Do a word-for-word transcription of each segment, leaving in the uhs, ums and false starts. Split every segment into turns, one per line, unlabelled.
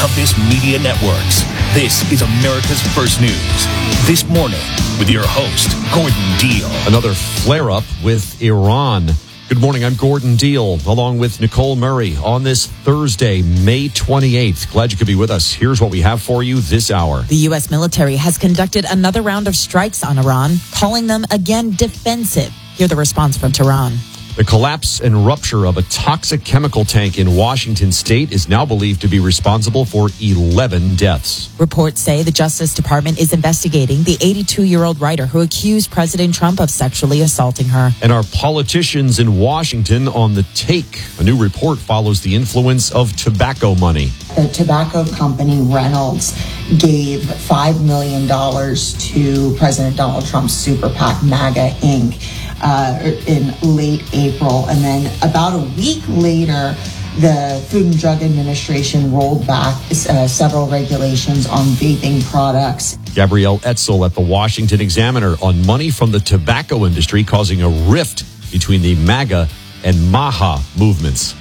This Media Networks. This is America's First News. This morning with your host, Gordon Deal.
Another flare-up with Iran. Good morning, I'm Gordon Deal, along with Nicole Murray on this Thursday, May twenty-eighth. Glad you could be with us. Here's what we have for you this hour.
The U S military has conducted another round of strikes on Iran, calling them again defensive. Hear the response from Tehran.
The collapse and rupture of a toxic chemical tank in Washington state is now believed to be responsible for eleven deaths.
Reports say the Justice Department is investigating the eighty-two-year-old writer who accused President Trump of sexually assaulting her.
And our politicians in Washington on the take. A new report follows the influence of tobacco money.
The tobacco company Reynolds gave five million dollars to President Donald Trump's super PAC, MAGA Incorporated, uh, in late April. And then about a week later, the Food and Drug Administration rolled back uh, several regulations on vaping products.
Gabrielle Etzel at the Washington Examiner on money from the tobacco industry causing a rift between the MAGA and MAHA movements.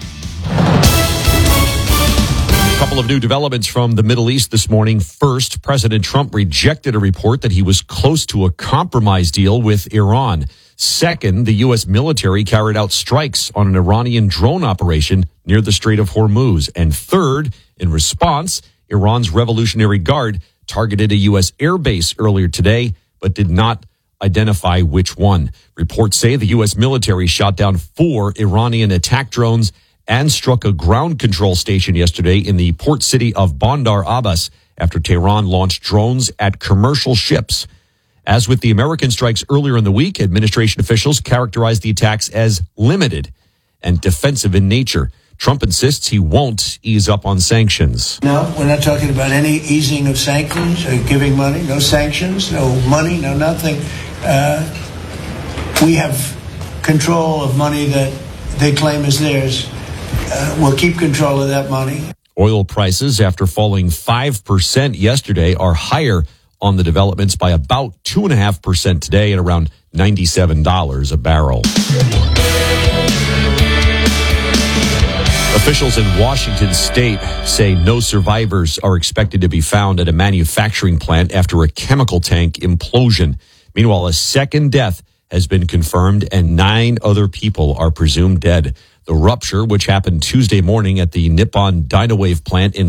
A couple of new developments from the Middle East this morning. First, President Trump rejected a report that he was close to a compromise deal with Iran. Second, the U S military carried out strikes on an Iranian drone operation near the Strait of Hormuz. And third, in response, Iran's Revolutionary Guard targeted a U S airbase earlier today, but did not identify which one. Reports say the U S military shot down four Iranian attack drones and struck a ground control station yesterday in the port city of Bandar Abbas after Tehran launched drones at commercial ships. As with the American strikes earlier in the week, administration officials characterized the attacks as limited and defensive in nature. Trump insists he won't ease up on sanctions.
No, we're not talking about any easing of sanctions or giving money. No sanctions, no money, no nothing. Uh, we have control of money that they claim is theirs. Uh, we'll keep control of that money.
Oil prices, after falling five percent yesterday, are higher on the developments by about two point five percent today at around ninety-seven dollars a barrel. Officials in Washington state say no survivors are expected to be found at a manufacturing plant after a chemical tank implosion. Meanwhile, a second death has been confirmed and nine other people are presumed dead. The rupture, which happened Tuesday morning at the Nippon Dynawave plant in